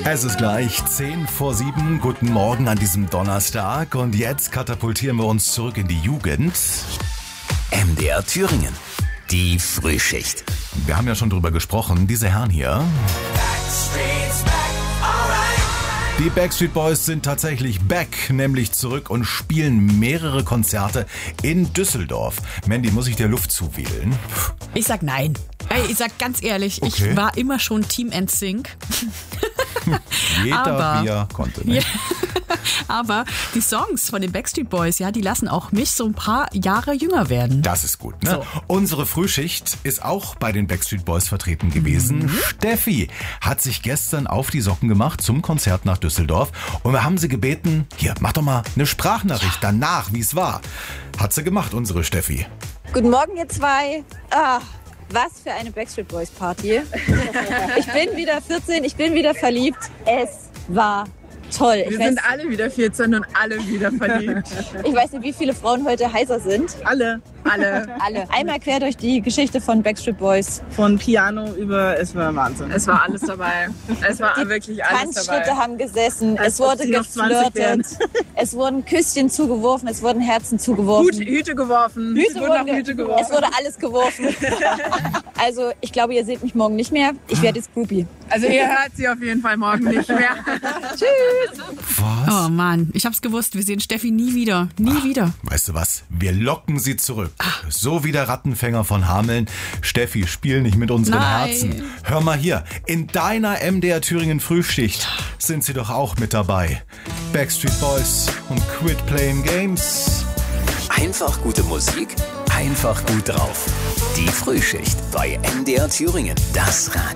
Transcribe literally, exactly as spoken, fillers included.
Es ist gleich zehn vor sieben. Guten Morgen an diesem Donnerstag. Und jetzt katapultieren wir uns zurück in die Jugend. M D R Thüringen. Die Frühschicht. Wir haben ja schon drüber gesprochen. Diese Herren hier. Die Backstreet Boys sind tatsächlich back, nämlich zurück und spielen mehrere Konzerte in Düsseldorf. Mandy, muss ich dir Luft zuwählen? Ich sag nein. Ey, ich sag ganz ehrlich, Okay. ich war immer schon Team N Sync. Jeder, Aber- wie er konnte. Ne? Ja. Aber die Songs von den Backstreet Boys, ja, die lassen auch mich so ein paar Jahre jünger werden. Das ist gut, ne? So. Unsere Frühschicht ist auch bei den Backstreet Boys vertreten gewesen. Mhm. Steffi hat sich gestern auf die Socken gemacht zum Konzert nach Düsseldorf. Und wir haben sie gebeten, hier, mach doch mal eine Sprachnachricht danach, wie es war. Hat sie gemacht, unsere Steffi. Guten Morgen, ihr zwei. Ah, was für eine Backstreet Boys Party. Ich bin wieder vierzehn, ich bin wieder verliebt. Es war toll. Ich Wir weiß, sind alle wieder vierzehn und alle wieder verliebt. ich weiß nicht, wie viele Frauen heute heißer sind. Alle, alle. Alle. Einmal quer durch die Geschichte von Backstreet Boys. Von Piano über, es war Wahnsinn. Es war alles dabei. Es war wirklich alles Tanzschritte dabei. haben gesessen, Als es ob wurde sie noch zwanzig wären. geflirtet, es wurden Küsschen zugeworfen, es wurden Herzen zugeworfen. Hut, Hüte geworfen. Hüte es wurden wurden auch ge- Hüte geworfen. Es wurde alles geworfen. Also ich glaube, ihr seht mich morgen nicht mehr. Ich werde jetzt Groupie. Also ihr hört sie auf jeden Fall morgen nicht mehr. Was? Oh Mann, ich hab's gewusst, wir sehen Steffi nie wieder. Nie wieder. Weißt du was? Wir locken sie zurück. So wie der Rattenfänger von Hameln. Steffi, spiel nicht mit unseren Nein. Herzen. Hör mal hier, in deiner M D R Thüringen Frühschicht sind sie doch auch mit dabei. Backstreet Boys und Quit Playing Games. Einfach gute Musik, einfach gut drauf. Die Frühschicht bei M D R Thüringen. Das Radio.